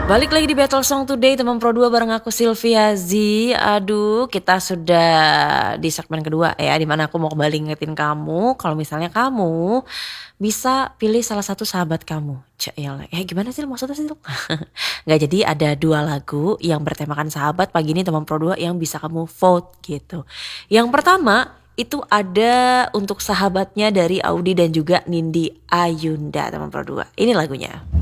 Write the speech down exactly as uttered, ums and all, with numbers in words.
Balik lagi di Battle Song Today teman Pro dua bareng aku Sylvia Z. Aduh, kita sudah di segmen kedua ya, dimana aku mau kembali ngingetin kamu kalau misalnya kamu bisa pilih salah satu sahabat kamu. Cel, eh gimana sih maksudnya sih? Nggak, jadi ada dua lagu yang bertemakan sahabat pagi ini teman Pro dua yang bisa kamu vote gitu. Yang pertama itu ada untuk sahabatnya dari Audi dan juga Nindi Ayunda teman Pro dua. Ini lagunya.